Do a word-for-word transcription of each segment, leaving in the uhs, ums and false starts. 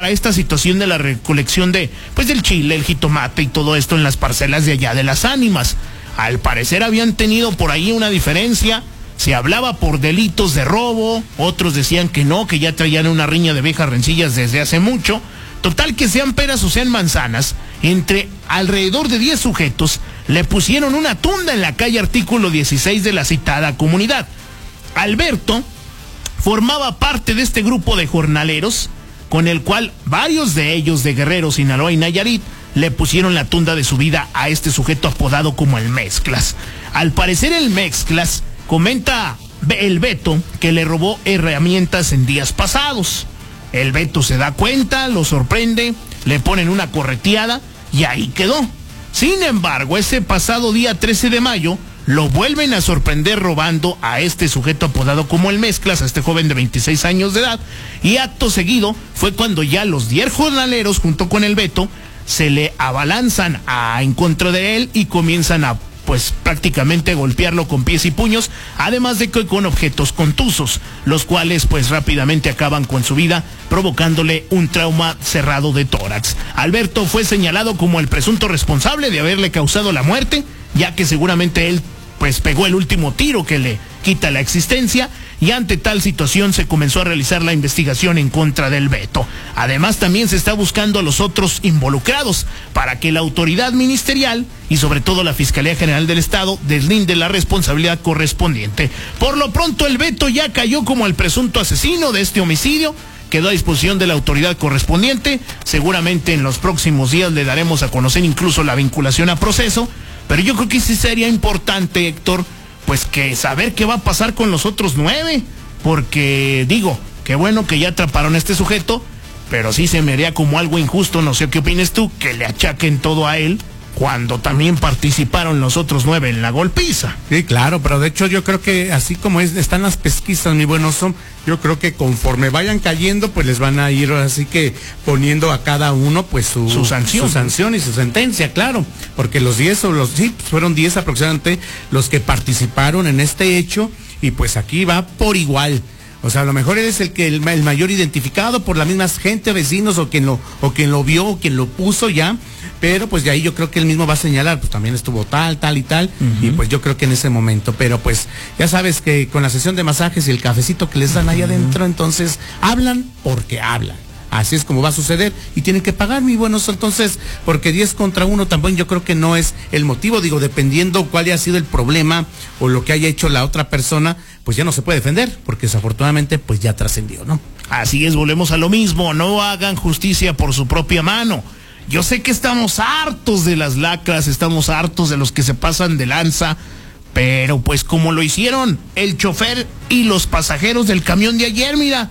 para esta situación de la recolección de, pues del chile, el jitomate y todo esto en las parcelas de allá de Las Ánimas. Al parecer habían tenido por ahí una diferencia, se hablaba por delitos de robo, otros decían que no, que ya traían una riña de viejas rencillas desde hace mucho. Total, que sean peras o sean manzanas, entre alrededor de diez sujetos le pusieron una tunda en la calle Artículo dieciséis de la citada comunidad. Alberto formaba parte de este grupo de jornaleros, con el cual varios de ellos de Guerrero, Sinaloa y Nayarit le pusieron la tunda de su vida a este sujeto apodado como el Mezclas. Al parecer el Mezclas, comenta el Beto, que le robó herramientas en días pasados. El Beto se da cuenta, lo sorprende, le ponen una correteada y ahí quedó. Sin embargo, ese pasado día trece de mayo, lo vuelven a sorprender robando a este sujeto apodado como el Mezclas, a este joven de veintiséis años de edad, y acto seguido fue cuando ya los diez jornaleros junto con el Beto se le abalanzan a, en contra de él y comienzan a pues prácticamente golpearlo con pies y puños, además de que con objetos contusos, los cuales pues rápidamente acaban con su vida, provocándole un trauma cerrado de tórax. Alberto fue señalado como el presunto responsable de haberle causado la muerte, ya que seguramente él pues pegó el último tiro que le quita la existencia, y ante tal situación se comenzó a realizar la investigación en contra del Beto. Además, también se está buscando a los otros involucrados para que la autoridad ministerial y sobre todo la Fiscalía General del Estado deslinde la responsabilidad correspondiente. Por lo pronto, el Beto ya cayó como el presunto asesino de este homicidio, quedó a disposición de la autoridad correspondiente. Seguramente en los próximos días le daremos a conocer incluso la vinculación a proceso, pero yo creo que sí sería importante, Héctor, pues que saber qué va a pasar con los otros nueve, porque digo, qué bueno que ya atraparon a este sujeto, pero sí se me haría como algo injusto, no sé qué opinas tú, que le achaquen todo a él, cuando también participaron los otros nueve en la golpiza. Sí, claro, pero de hecho yo creo que así como es, están las pesquisas, mi buen Oso, yo creo que conforme vayan cayendo, pues les van a ir así que poniendo a cada uno pues su, su sanción. Su sanción y su sentencia, claro, porque los diez o los, sí, fueron diez aproximadamente los que participaron en este hecho, y pues aquí va por igual. O sea, a lo mejor eres el que el, el mayor identificado por la misma gente, vecinos, o quien lo, o quien lo vio, o quien lo puso ya, pero pues de ahí yo creo que él mismo va a señalar, pues también estuvo tal, tal y tal, uh-huh. Y pues yo creo que en ese momento, pero pues ya sabes que con la sesión de masajes y el cafecito que les dan ahí uh-huh. adentro, entonces hablan porque hablan. Así es como va a suceder, y tienen que pagar, mi buenos, entonces, porque diez contra uno también yo creo que no es el motivo, digo, dependiendo cuál haya sido el problema o lo que haya hecho la otra persona, pues ya no se puede defender, porque desafortunadamente pues ya trascendió, ¿no? Así es, volvemos a lo mismo, no hagan justicia por su propia mano. Yo sé que estamos hartos de las lacras, estamos hartos de los que se pasan de lanza, pero pues como lo hicieron el chofer y los pasajeros del camión de ayer, mira,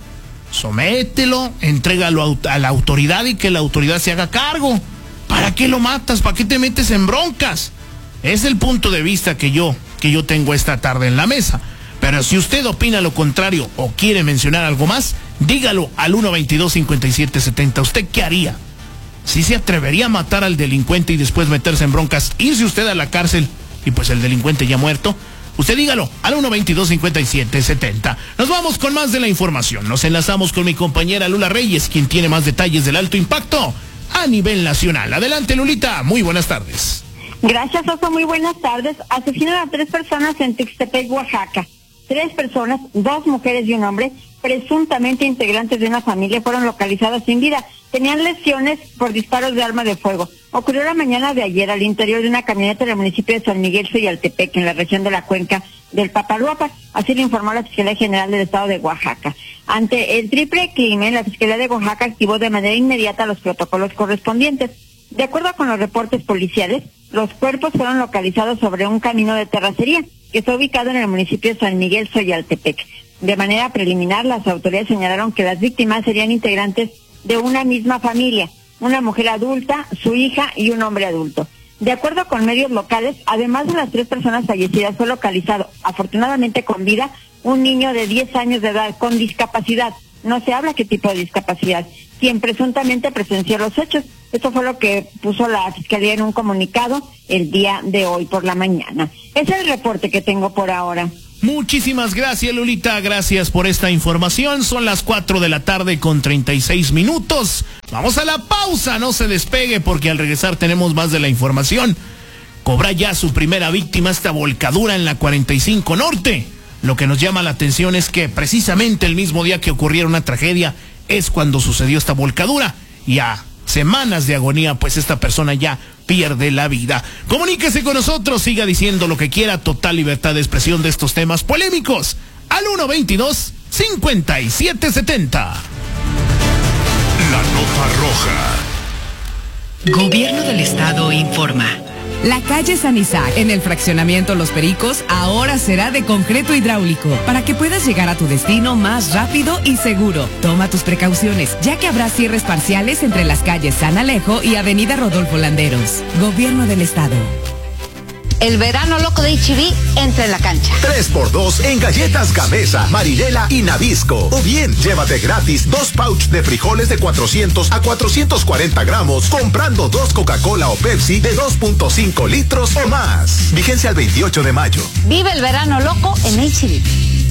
somételo, entrégalo a la autoridad y que la autoridad se haga cargo. ¿Para qué lo matas? ¿Para qué te metes en broncas? Es el punto de vista que yo, que yo tengo esta tarde en la mesa. Pero si usted opina lo contrario o quiere mencionar algo más, dígalo al uno veintidós cincuenta y siete setenta. ¿Usted qué haría? ¿Sí se atrevería a matar al delincuente y después meterse en broncas, irse usted a la cárcel y pues el delincuente ya muerto? Usted dígalo al uno veintidós cincuenta y siete setenta. Nos vamos con más de la información. Nos enlazamos con mi compañera Lula Reyes, quien tiene más detalles del alto impacto a nivel nacional. Adelante, Lulita. Muy buenas tardes. Gracias, Oso. Muy buenas tardes. Asesinan a tres personas en Tuxtepec, Oaxaca. Tres personas, dos mujeres y un hombre, presuntamente integrantes de una familia, fueron localizadas sin vida. Tenían lesiones por disparos de arma de fuego. Ocurrió la mañana de ayer al interior de una camioneta del municipio de San Miguel Xoyaltepec, en la región de la cuenca del Papaloapan. Así lo informó la Fiscalía General del Estado de Oaxaca. Ante el triple crimen, la Fiscalía de Oaxaca activó de manera inmediata los protocolos correspondientes. De acuerdo con los reportes policiales, los cuerpos fueron localizados sobre un camino de terracería que está ubicado en el municipio de San Miguel Xoyaltepec. De manera preliminar, las autoridades señalaron que las víctimas serían integrantes de una misma familia, una mujer adulta, su hija y un hombre adulto. De acuerdo con medios locales, además de las tres personas fallecidas, fue localizado, afortunadamente con vida, un niño de diez años de edad con discapacidad. No se habla qué tipo de discapacidad, quien presuntamente presenció los hechos. Esto fue lo que puso la Fiscalía en un comunicado el día de hoy por la mañana. Ese es el reporte que tengo por ahora. Muchísimas gracias, Lolita, gracias por esta información. Son las cuatro de la tarde con treinta y seis minutos. Vamos a la pausa, no se despegue porque al regresar tenemos más de la información. Cobra ya su primera víctima esta volcadura en la cuarenta y cinco Norte. Lo que nos llama la atención es que precisamente el mismo día que ocurriera una tragedia es cuando sucedió esta volcadura. Y a semanas de agonía, pues esta persona ya pierde la vida. Comuníquese con nosotros, siga diciendo lo que quiera, total libertad de expresión de estos temas polémicos. Al uno veintidós, cincuenta y siete setenta. La nota roja. Gobierno del Estado informa. La calle San Isaac, en el fraccionamiento Los Pericos, ahora será de concreto hidráulico, para que puedas llegar a tu destino más rápido y seguro. Toma tus precauciones, ya que habrá cierres parciales entre las calles San Alejo y Avenida Rodolfo Landeros. Gobierno del Estado. El verano loco de H E B entra en la cancha. tres por dos en galletas Gamesa, Marinela y Nabisco. O bien, llévate gratis dos pouch de frijoles de cuatrocientos a cuatrocientos cuarenta gramos comprando dos Coca-Cola o Pepsi de dos punto cinco litros o más. Vigencia al veintiocho de mayo. Vive el verano loco en H E B.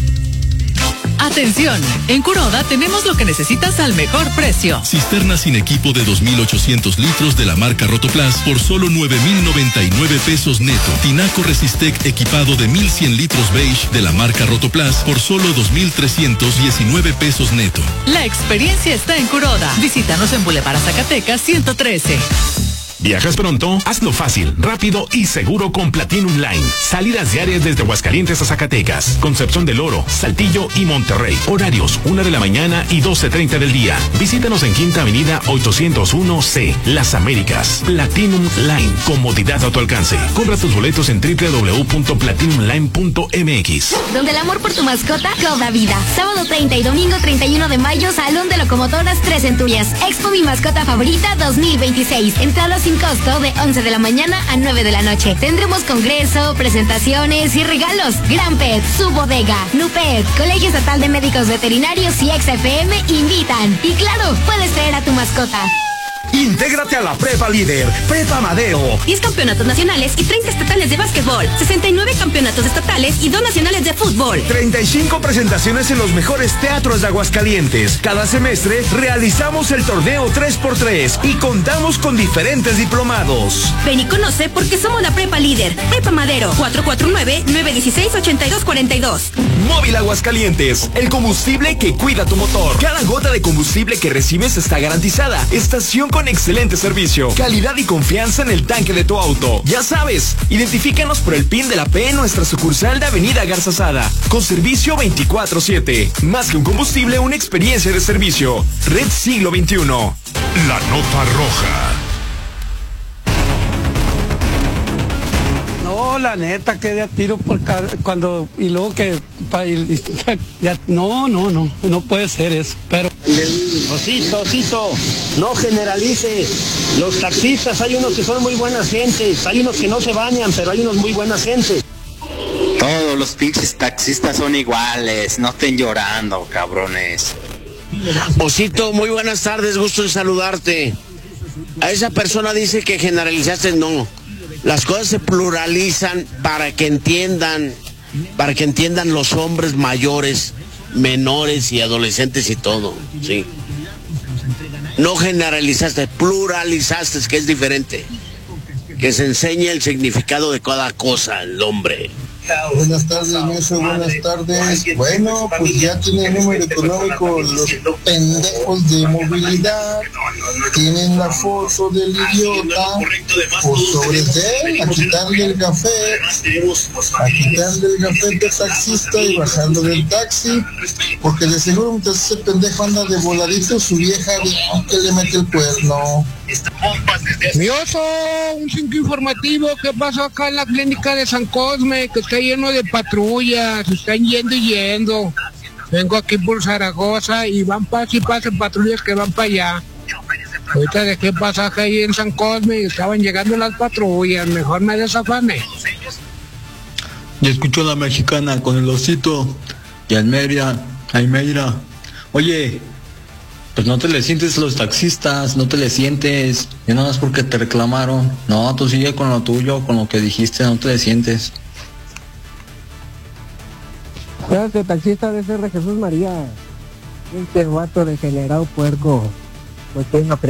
Atención, en Kuroda tenemos lo que necesitas al mejor precio. Cisterna sin equipo de dos mil ochocientos litros de la marca Rotoplas por solo nueve mil noventa y nueve pesos neto. Tinaco Resistec equipado de mil cien litros beige de la marca Rotoplas por solo dos mil trescientos diecinueve pesos neto. La experiencia está en Kuroda. Visítanos en Boulevard Zacatecas ciento trece. ¿Viajas pronto? Hazlo fácil, rápido y seguro con Platinum Line. Salidas diarias desde Aguascalientes a Zacatecas, Concepción del Oro, Saltillo y Monterrey. Horarios una de la mañana y doce treinta del día. Visítanos en Quinta Avenida ochocientos uno C, Las Américas. Platinum Line, comodidad a tu alcance. Compra tus boletos en doble u doble u doble u punto platinum line punto m x. Donde el amor por tu mascota cobra vida. Sábado treinta y domingo treinta y uno de mayo, Salón de Locomotoras Tres Centurias. Expo Mi Mascota Favorita dos mil veintiséis. Entradas sin costo de once de la mañana a nueve de la noche. Tendremos congreso, presentaciones y regalos. Gran Pet, Su Bodega, Nupet, Colegio Estatal de Médicos Veterinarios y X F M invitan. Y claro, puedes traer a tu mascota. Intégrate a la Prepa Líder, Prepa Madero. diez campeonatos nacionales y treinta estatales de básquetbol, sesenta y nueve campeonatos estatales y dos nacionales de fútbol. treinta y cinco presentaciones en los mejores teatros de Aguascalientes. Cada semestre realizamos el torneo tres por tres y contamos con diferentes diplomados. Ven y conoce porque somos la Prepa Líder. Prepa Madero, cuatro cuatro nueve, nueve uno seis, ocho dos cuatro dos. Móvil Aguascalientes, el combustible que cuida tu motor. Cada gota de combustible que recibes está garantizada. Estación con excelente servicio, calidad y confianza en el tanque de tu auto. Ya sabes, identifícanos por el PIN de la P en nuestra sucursal de Avenida Garzazada, con servicio veinticuatro siete. Más que un combustible, una experiencia de servicio. Red Siglo veintiuno. La nota roja. No, la neta, que de a tiro por cada, cuando, y luego que, pa, y, ya, no, no, no, no puede ser eso, pero... Osito, Osito, no generalice. Los taxistas, hay unos que son muy buenas gentes, hay unos que no se bañan, pero hay unos muy buenas gentes. Todos los pinches taxistas son iguales, no estén llorando, cabrones. Osito, muy buenas tardes, gusto en saludarte. A esa persona dice que generalizaste, no. Las cosas se pluralizan para que entiendan, para que entiendan los hombres mayores, menores y adolescentes y todo, sí. No generalizaste, pluralizaste, que es diferente. Que se enseñe el significado de cada cosa, el hombre. Buenas tardes, Neso, buenas tardes. Bueno, pues ya tienen el número económico los pendejos de movilidad, tienen la foto del idiota, por sobre él, a quitarle el café, a quitarle el café del taxista y bajarlo del taxi, porque de seguro mientras ese pendejo anda de voladito, su vieja que le mete el cuerno. Mi oso, un cinco informativo, ¿qué pasó acá en la clínica de San Cosme? Que está lleno de patrullas, están yendo y yendo. Vengo aquí por Zaragoza y van paso y paso patrullas que van para allá. Ahorita dejé pasaje ahí en San Cosme y estaban llegando las patrullas, mejor me desafané. Yo escucho a la mexicana con el Osito y Almeria, Almeida. Oye, pues no te le sientes a los taxistas, no te le sientes, y nada más porque te reclamaron. No, tú sigue con lo tuyo, con lo que dijiste, no te le sientes. Este taxista debe ser de Jesús María. Este vato degenerado puerco. Pues que no